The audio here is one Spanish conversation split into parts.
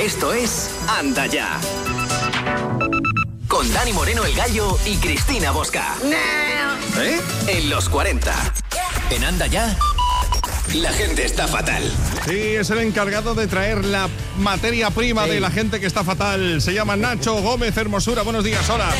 Esto es Anda Ya. Con Dani Moreno el Gallo y Cristina Bosca. ¿Eh? En los 40. En Anda Ya, la gente está fatal. Sí, es el encargado de traer la materia prima de la gente que está fatal. Se llama Nacho Gómez Hermosura. Buenos días, hola.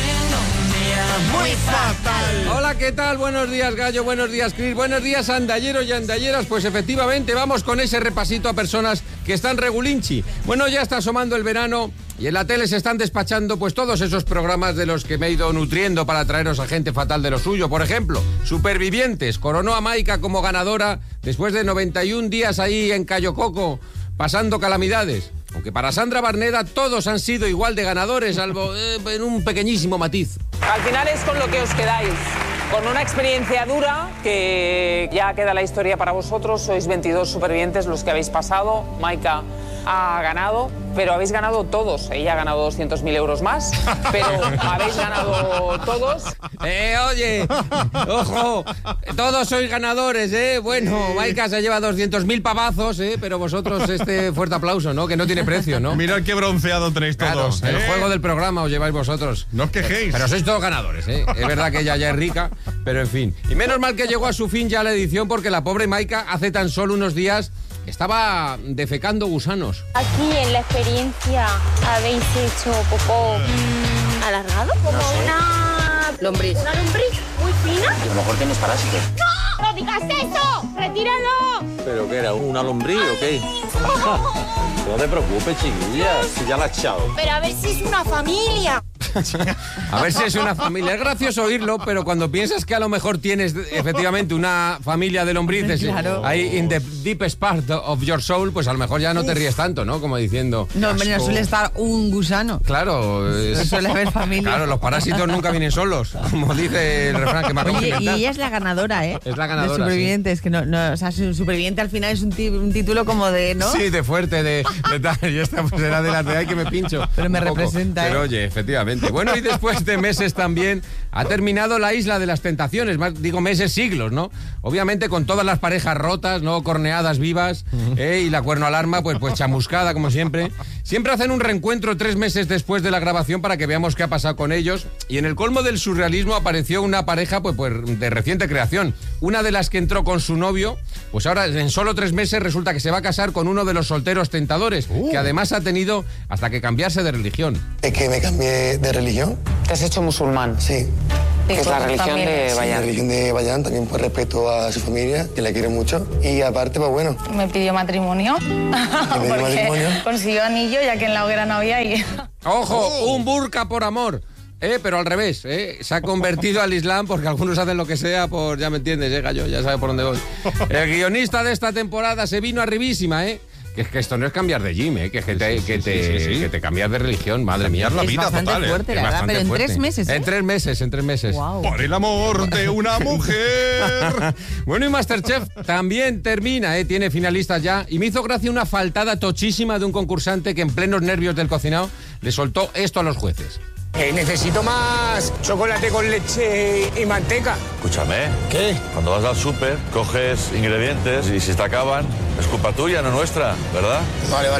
Muy fatal. Hola, ¿qué tal? Buenos días, Gallo, buenos días, Cris, buenos días, andalleros y andalleras. Pues efectivamente, vamos con ese repasito a personas que están regulinchi. Bueno, ya está asomando el verano y en la tele se están despachando pues todos esos programas de los que me he ido nutriendo para traeros a gente fatal de lo suyo. Por ejemplo, Supervivientes, coronó a Maika como ganadora después de 91 días ahí en Cayo Coco, pasando calamidades. Aunque para Sandra Barneda todos han sido igual de ganadores, salvo en un pequeñísimo matiz. Al final es con lo que os quedáis, con una experiencia dura que ya queda la historia para vosotros. Sois 22 supervivientes los que habéis pasado. Maika ha ganado, pero habéis ganado todos. Ella ha ganado 200.000 euros más, pero habéis ganado todos. Oye, ojo, todos sois ganadores, Bueno, Maika se lleva 200.000 pavazos, pero vosotros fuerte aplauso, ¿no? Que no tiene precio, ¿no? Mirad qué bronceado tenéis todos. El juego del programa os lleváis vosotros. No os quejéis. Pero sois todos ganadores, Es verdad que ella ya es rica, pero en fin. Y menos mal que llegó a su fin ya la edición, porque la pobre Maika hace tan solo unos días estaba defecando gusanos. Aquí en la experiencia habéis hecho popó alargado, como una lombriz. Una lombriz muy fina. A lo mejor tienes parásitos. ¡No! ¡No digas eso! ¡Retíralo! ¿Pero qué era? ¿Una lombriz o qué? No te preocupes, chiquilla, si ya la has echado. Pero a ver si es una familia. A ver si es una familia. Es gracioso oírlo, pero cuando piensas que a lo mejor tienes efectivamente una familia de lombrices, claro, ahí in the deepest part of your soul, pues a lo mejor ya no te ríes tanto, ¿no? Como diciendo... No, hombre, no suele estar un gusano. Claro. No suele haber familia. Claro, los parásitos nunca vienen solos, como dice el refrán que me acabo de Oye, inventar. y ella es la ganadora, Es la ganadora, de Supervivientes, sí. Que no, o sea, Superviviente al final es un título como de, ¿no? Sí, de fuerte, de tal. Y esta pues era de las de ay que me pincho. Pero me un poco. representa, Pero oye, efectivamente. Bueno, y después de meses también ha terminado la Isla de las Tentaciones, más digo meses, siglos, ¿no? Obviamente con todas las parejas rotas, ¿no? Corneadas vivas, y la cuerno alarma, pues chamuscada como siempre. Siempre hacen un reencuentro 3 meses después de la grabación para que veamos qué ha pasado con ellos. Y en el colmo del surrealismo apareció una pareja pues de reciente creación. Una de las que entró con su novio, pues ahora en solo 3 meses resulta que se va a casar con uno de los solteros tentadores, que además ha tenido hasta que cambiarse de religión. Es que me cambié de religión. Te has hecho musulmán, Sí. que es la religión de La Bayán. religión de Bayán, también por respeto a su familia, que la quiero mucho. Y aparte, pues bueno, Me pidió matrimonio. pidió matrimonio. Consiguió anillo, ya que en la hoguera no había y... ¡Ojo! Un burka por amor. Pero al revés, se ha convertido al Islam porque algunos hacen lo que sea por, ya me entiendes, Gallo, ya sabes por dónde voy. El guionista de esta temporada se vino arribísima, Que es que esto no es cambiar de gym, que te cambias de religión, madre mía. La Es vida bastante total, fuerte, la Es verdad, bastante pero en fuerte. 3 meses, En 3 meses. Wow. Por el amor de una mujer. Bueno, y Masterchef también termina, tiene finalistas ya. Y me hizo gracia una faltada tochísima de un concursante que en plenos nervios del cocinado le soltó esto a los jueces. Necesito más chocolate con leche y manteca. Escúchame, ¿Qué? cuando vas al súper, coges ingredientes y si te acaban, es culpa tuya, no nuestra, ¿verdad? vale.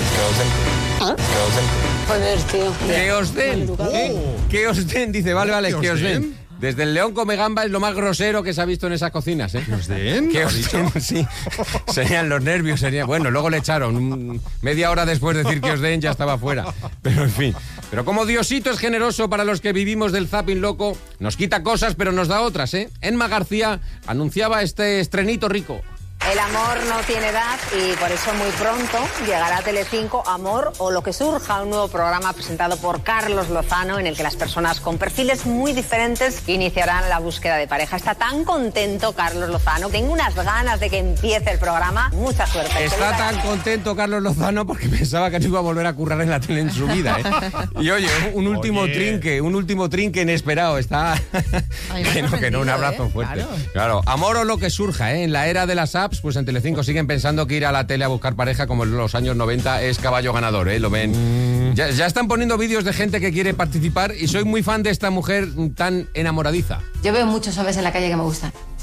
Joder, tío. Que os den, que os den, dice, vale, que os den. Desde el león come gamba es lo más grosero que se ha visto en esas cocinas, ¿Que os den? Que ¿Lo os ha dicho? den, sí. Serían los nervios, bueno, luego le echaron. Media hora después de decir que os den ya estaba fuera. Pero en fin. Pero como Diosito es generoso para los que vivimos del zapping loco, nos quita cosas pero nos da otras, Enma García anunciaba este estrenito rico. El amor no tiene edad y por eso muy pronto llegará a Telecinco Amor o lo que surja, un nuevo programa presentado por Carlos Lozano en el que las personas con perfiles muy diferentes iniciarán la búsqueda de pareja. Está tan contento Carlos Lozano. Tengo unas ganas de que empiece el programa. Mucha suerte. Está tan contento Carlos Lozano porque pensaba que no iba a volver a currar en la tele en su vida, Y oye, un último trinque inesperado. Está... Ay, que no, un abrazo fuerte. Claro, amor o lo que surja, En la era de las apps, pues en Telecinco siguen pensando que ir a la tele a buscar pareja como en los años 90 es caballo ganador, Lo ven. Ya están poniendo vídeos de gente que quiere participar y soy muy fan de esta mujer tan enamoradiza. Yo veo muchos hombres en la calle que me gustan.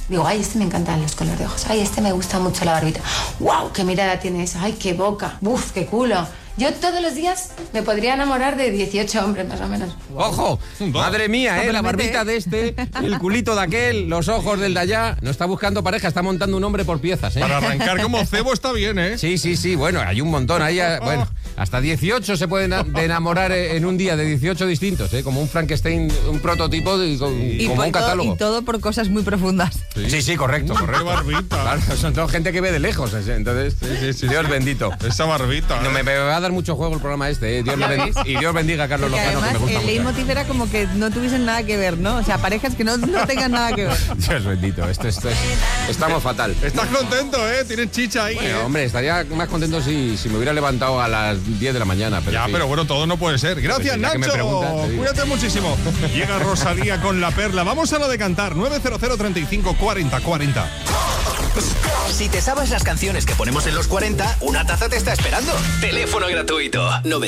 Digo, ay, este me encantan los colores de ojos. Ay, este me gusta mucho la barbita. ¡Wow! ¡Qué mirada tiene esa! ¡Ay, qué boca! ¡Uf, qué culo! Yo todos los días me podría enamorar de 18 hombres, más o menos. ¡Ojo! Madre mía, la barbita de este, el culito de aquel, los ojos del de allá. No está buscando pareja, está montando un hombre por piezas, ¿eh? Para arrancar como cebo está bien, ¿eh? Sí, bueno, hay un montón. Ahí, bueno, hasta 18 se pueden enamorar en un día, de 18 distintos, ¿eh? Como un Frankenstein, un prototipo, como un catálogo. Y todo por cosas muy profundas. Sí, correcto. ¡Qué barbita! Claro, son toda gente que ve de lejos, entonces, sí. Dios bendito. Esa barbita. No, me va a dar mucho juego el programa este, ¿eh? Y Dios bendiga a Carlos Lozano, además, que me gusta el leitmotiv era como que no tuviesen nada que ver, ¿no? O sea, parejas que no tengan nada que ver. Dios bendito, estamos fatal. Estás contento, ¿eh? Tienes chicha ahí. Bueno, hombre, estaría más contento si me hubiera levantado a las 10 de la mañana. Pero pero bueno, todo no puede ser. Gracias, Nacho. Cuídate muchísimo. Llega Rosalía con La Perla. Vamos a lo de cantar. 900 35 40 40. Si te sabes las canciones que ponemos en los 40, una taza te está esperando. Teléfono gratuito.